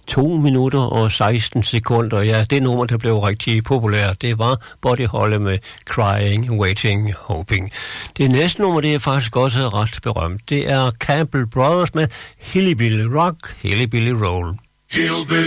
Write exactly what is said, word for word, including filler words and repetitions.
to minutter og seksten sekunder. Ja, det nummer, der blev rigtig populært, det var Buddy Holly med Crying, Waiting, Hoping. Det næste nummer, det er faktisk også ret berømt. Det er Campbell Brothers med Hillbilly Rock, Hillbilly Roll. Hillbilly